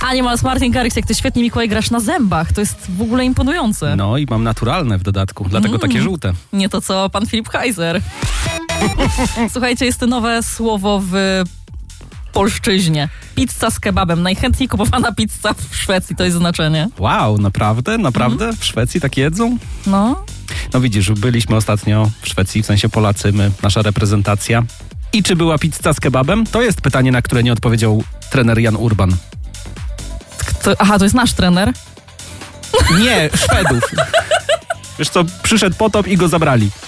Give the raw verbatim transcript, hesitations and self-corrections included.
Animals, Martin Garrix, jak ty świetnie, Mikołaj, grasz na zębach. To jest w ogóle imponujące. No i mam naturalne w dodatku, dlatego mm. takie żółte. Nie to co pan Filip Heiser. Słuchajcie, jest to nowe słowo w polszczyźnie. Pizza z kebabem. Najchętniej kupowana pizza w Szwecji, to jest znaczenie. Wow, naprawdę? Naprawdę? Mm. W Szwecji tak jedzą? No. No widzisz, byliśmy ostatnio w Szwecji, w sensie Polacy, my, nasza reprezentacja. I czy była pizza z kebabem? To jest pytanie, na które nie odpowiedział trener Jan Urban. Kto, aha, to jest nasz trener? Nie, Szwedów. Wiesz co, przyszedł potop i go zabrali.